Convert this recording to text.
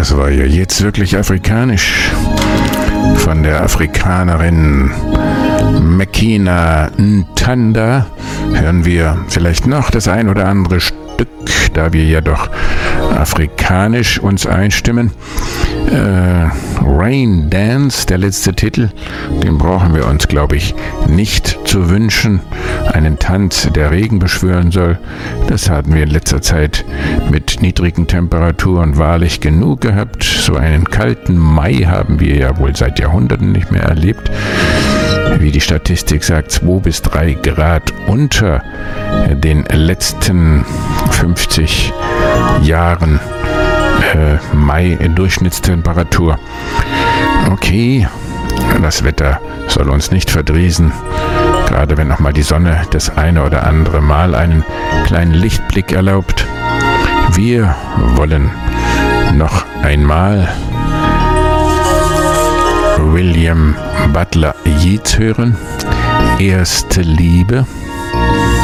Das war ja jetzt wirklich afrikanisch. Von der Afrikanerin Mekina Ntanda hören wir vielleicht noch das ein oder andere Stück, da wir ja doch afrikanisch uns einstimmen. Rain Dance, der letzte Titel, den brauchen wir uns, glaube ich, nicht zu wünschen. Einen Tanz, der Regen beschwören soll, das hatten wir in letzter Zeit mit niedrigen Temperaturen wahrlich genug gehabt. So einen kalten Mai haben wir ja wohl seit Jahrhunderten nicht mehr erlebt. Wie die Statistik sagt, 2 bis 3 Grad unter den letzten 50 Jahren Mai in Durchschnittstemperatur. Okay, das Wetter soll uns nicht verdriesen, gerade wenn nochmal die Sonne das eine oder andere Mal einen kleinen Lichtblick erlaubt. Wir wollen noch einmal William Butler Yeats hören. Erste Liebe.